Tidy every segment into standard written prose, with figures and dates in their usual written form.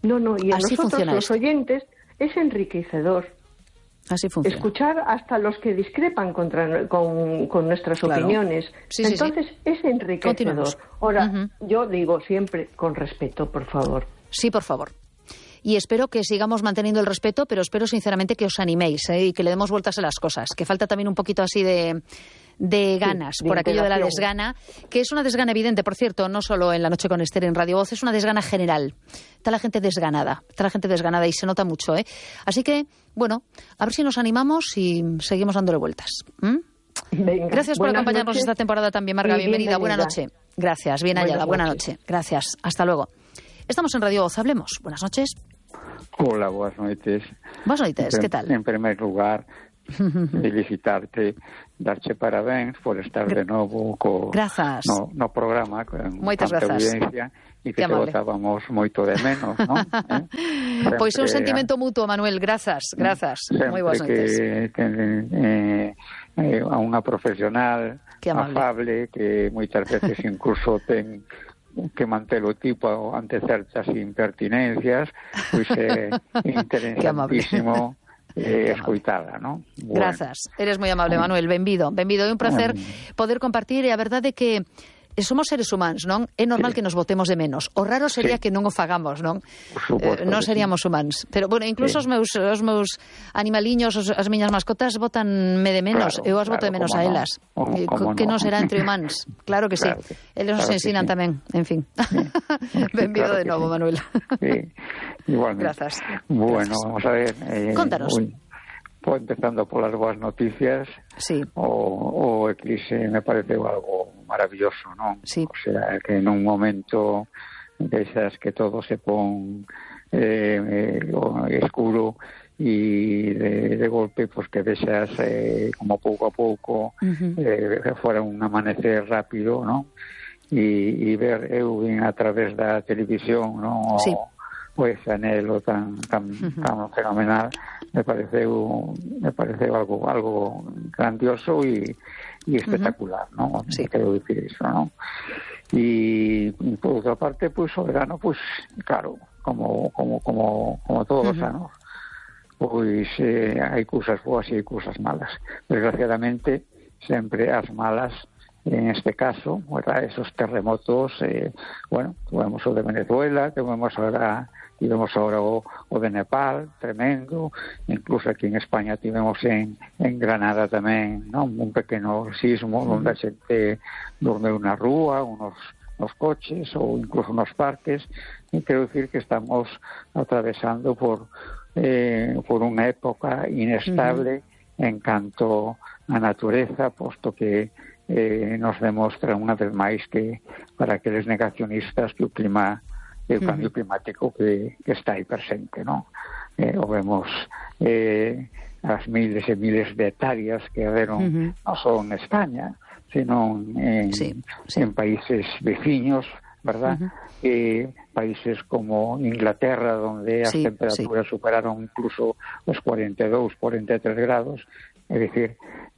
No, y a Así nosotros, los esto. oyentes, es enriquecedor. Así funciona. Escuchar hasta los que discrepan con nuestras opiniones. Sí, Entonces, es enriquecedor. Continuemos. Ahora, yo digo siempre, con respeto, por favor. Sí, por favor. Y espero que sigamos manteniendo el respeto, pero espero sinceramente que os animéis y que le demos vueltas a las cosas. Que falta también un poquito así de ganas, de por aquello de la integración. desgana, que es una desgana evidente, por cierto, no solo en La Noche con Esther en Radio Voz, es una desgana general. Está la gente desganada y se nota mucho, ¿eh? Así que, bueno, a ver si nos animamos y seguimos dándole vueltas. Venga, gracias por acompañarnos esta temporada también, Marga. Bienvenida, buena noche. Gracias, bien hallada, buena noche. Gracias, hasta luego. Estamos en Radio Voz, hablemos. Buenas noches. Hola, buenas noches. Buenas noches, ¿qué tal? En primer lugar, felicitarte, darche parabéns por estar de novo no programa con moitas tanta grazas. audiencia e que te botábamos moito de menos, non? Pois é un sentimento mutuo, Manuel, grazas. Moi boas noites. A unha profesional afable que moitas veces incluso ten que manter o tipo ante certas impertinencias, pois é interesantísimo escoitada, non? Bueno. Grazas, eres moi amable, Manuel, benvido, é un placer poder compartir, e a verdade é que somos seres humanos, non? É normal que nos botemos de menos. O raro sería que non o fagamos, non? Non seríamos humanos. Pero, bueno, incluso os meus animaliños, as miñas mascotas, botanme de menos. Eu as boto de menos a elas. Que non será entre humanos. Claro que sí. Eles nos ensinan tamén. En fin. Benvido de novo, Manuel. Sí, igualmente. Grazas. Bueno, vamos a ver. Contanos. Empezando polas boas noticias, sí. o eclipse me parece algo maravilloso, non? Sí. O sea, que nun momento desas que todo se pon escuro e de golpe, pues que desas como pouco a pouco fuera un amanecer rápido, non? E ver eu a través da televisión, non? Sí. Pues anhelo tan fenomenal, me pareceu algo grandioso e espectacular, ¿no? Sí. Quero dicir iso, ¿no? E por outra parte, pues o verano, pues claro, como todos os anos, pois hai cousas boas e hai cousas malas. Desgraciadamente, sempre as malas, en este caso, esos terremotos, bueno, tuvimos o de Venezuela, tivemos ahora o de Nepal, tremendo, incluso aquí en España tivemos en Granada tamén, non? Un pequeno sismo onde a xente dormeu na rúa, nos coches ou incluso nos parques, e quero dicir que estamos atravesando por unha época inestable en canto a natureza, posto que nos demostra unha vez máis que para aqueles negacionistas que o cambio climático que está aí presente, non? O vemos as miles e miles de hectáreas que haberon non só en España, sino en países veciños, verdad? Países como Inglaterra, donde as temperaturas superaron incluso os 42, 43 grados, é dicir...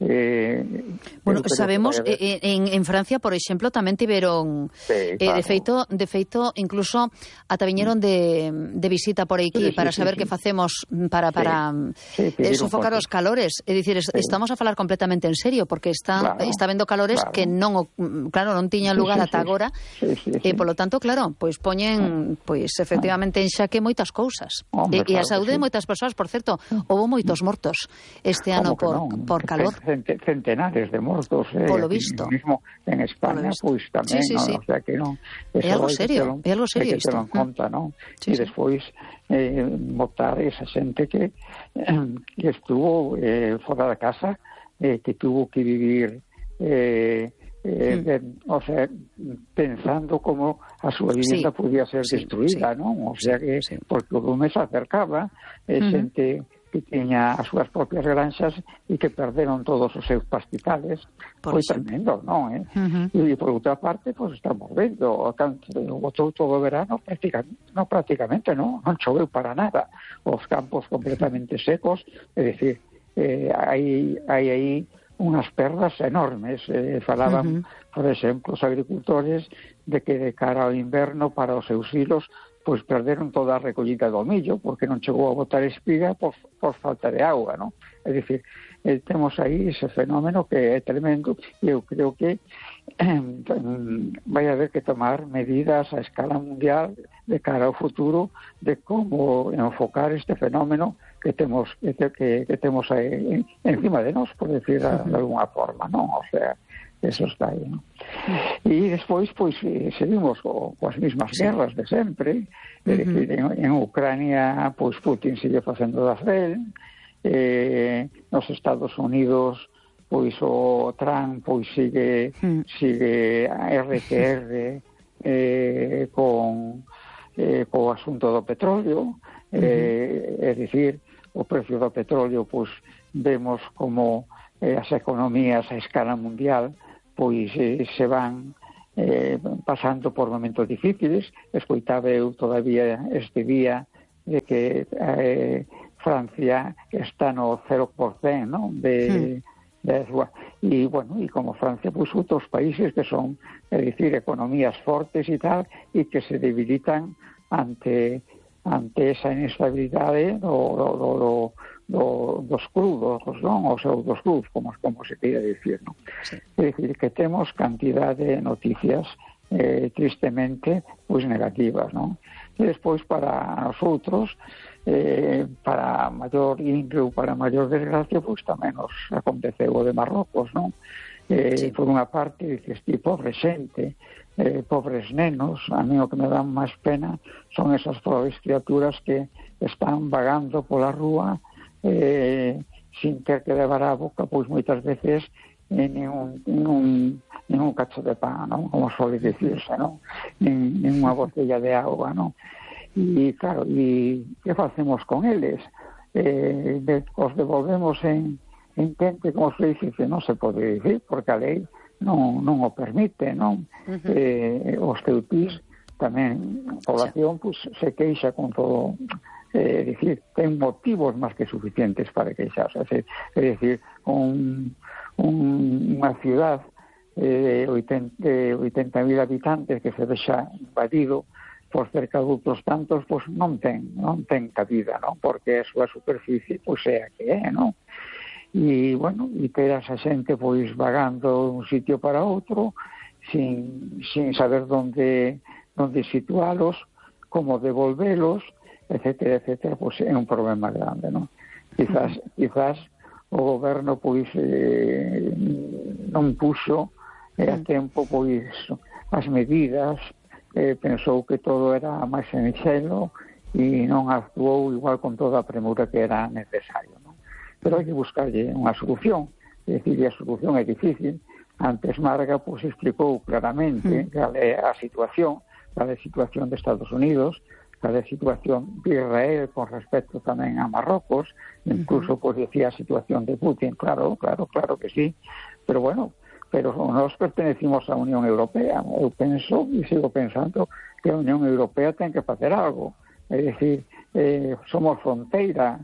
bueno, sabemos, en Francia, por exemplo, tamén tiveron de feito, incluso ata viñeron de visita por aquí para saber que facemos para sofocar os calores, é dicir, estamos a falar completamente en serio, porque está vendo calores que non tiñan lugar ata agora, e polo tanto, claro, pois poñen efectivamente en xaque moitas cousas, e a saúde de moitas persoas. Por certo, houbo moitos mortos este ano por calor. Centenares de mortos, polo visto. Mismo en España, pois tamén, sí. O sea que non. É algo serio, que te lo en conta, non? E despois votar esa xente que estuvo fora da casa, que tuvo que vivir o sea, pensando como a súa vivienda podía ser destruída, non? O sea que, porque o lume se acercaba, xente que tiña as súas propias granxas e que perderon todos os seus pastizales. Foi tremendo, non? E por outra parte, pues estamos vendo botou todo o verano prácticamente non choveu para nada, os campos completamente secos, é dicir, hai aí unhas perdas enormes. Falaban, por exemplo, os agricultores de que de cara ao inverno para os seus silos pois perderon toda a recollida do millo porque non chegou a botar espiga por falta de auga, non? É dicir, temos aí ese fenómeno que é tremendo e eu creo que vai haber que tomar medidas a escala mundial de cara ao futuro de como enfocar este fenómeno que temos aí encima de nós, por decir de alguna forma, non? O sea, eso está aí, non? E despois, pois, seguimos coas mismas guerras de sempre. En Ucrania, pois, Putin sigue facendo das del, nos Estados Unidos, pois, o Trump, pois, sigue a RTR con o asunto do petróleo, é dicir, o precio do petróleo, pois, vemos como as economías a escala mundial pois se van pasando por momentos difíciles. Escoitaba eu todavía este día de que Francia está no 0%, non? E bueno, e como Francia, pois outros países que son, é dicir, economías fortes e tal, e que se debilitan ante esa inestabilidade dos crudos, non? Ou dos crudos, como se queira dicir, non? Sí. É dicir, que temos cantidad de noticias tristemente pois negativas, non? E despois para nosotros, para maior índole ou para maior desgracia, pois tamén nos aconteceu o de Marrocos, non? Sí. Por unha parte, dices, pobre xente, pobres nenos, a mí o que me dan máis pena son esas pobres criaturas que están vagando pola rúa sin ter que levar a boca, pois moitas veces ningún cacho de pan, non? Como suele dicirse, non? Nin unha botella de auga, non? E claro, e que facemos con eles? Os devolvemos en quente, como se dice, que non se pode dicir, porque a lei non o permite, non? Os teutís tamén, a población, pues, se queixa con todo, dicir, ten motivos máis que suficientes para queixarse, é dicir, unha ciudad de 80.000 habitantes que se deixa invadido por cerca de outros tantos, pues non ten cabida, non? Porque a súa superficie, pues, é a que é, non? E, bueno, e ter a esa xente, pois, vagando de un sitio para outro, sin saber onde situalos, como devolvelos, etcétera, etcétera, pois é un problema grande, non? Quizás o goberno, pois, non puxo a tempo, pois, as medidas, pensou que todo era máis sinxelo e non actuou igual con toda a premura que era necesario, non? Pero hai que buscarlle unha solución, é dicir, a solución é difícil. Antes Marga, pois, explicou claramente cal é a situación de Estados Unidos, cal é a situación de Israel con respecto tamén a Marrocos, incluso, pois, decía a situación de Putin, claro que sí, pero bueno, nós pertenecimos á Unión Europea. Eu penso e sigo pensando que a Unión Europea ten que facer algo, é dicir, somos fronteira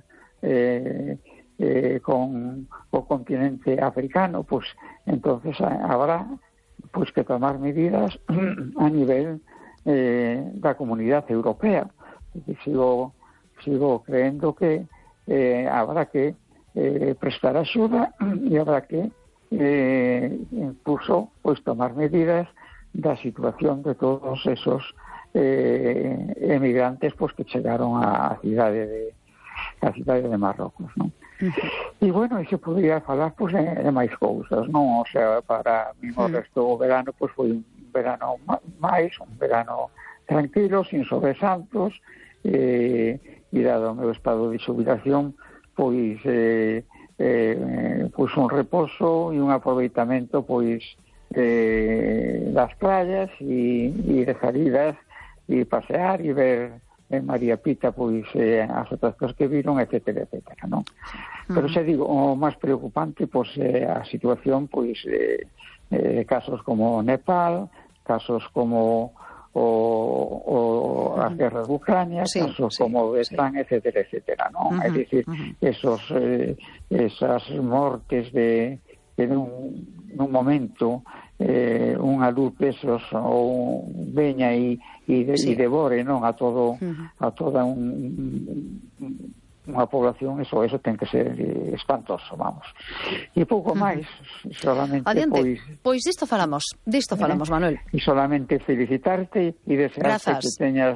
con o continente africano, pues entonces habrá pues que tomar medidas a nivel da comunidad europea. Sigo creyendo que habrá que prestar axuda e habrá que incluso pues tomar medidas da situación de todos esos emigrantes pues que chegaron á cidade de Marrocos, non? E, bueno, e se podría falar, pois, de máis cousas, non? O sea, para mí o resto do verano, pois, foi un verano un verano tranquilo, sin sobresaltos, e dado o meu estado de xubilación, pois, un reposo e un aproveitamento, pois, das playas e de salidas e pasear e ver María Pita, pois, as outras cosas que viron, etcétera, etcétera, non? Pero xa digo, o máis preocupante, pois, a situación, pois, de casos como Nepal, casos como a guerra de Ucrania, casos como Vietnam, etcétera, etcétera, non? É dicir, esas mortes de que nun momento unha luz pesos ou veña e devore, non, a toda unha población, eso ten que ser espantoso, vamos. E pouco máis, solamente pois disto falamos, Manuel. E solamente felicitarte e desearte que teñas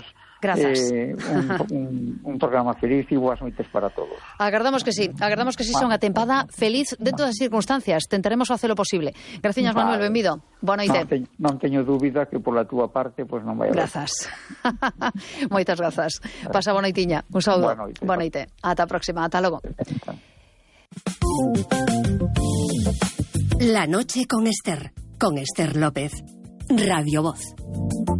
un programa feliz e boas noites para todos. Agardamos que sí son a tempada feliz de todas as circunstancias. Tentaremos facer o posible. Graciñas, Manuel, benvido. Boa noite. Non teño dúbida que pola túa parte non vai haber. Grazas. Moitas grazas. Pasa boa noitiña. Un saúdo. Boa noite. Ata a próxima. Ata logo. La noche con Esther López. Radio Voz.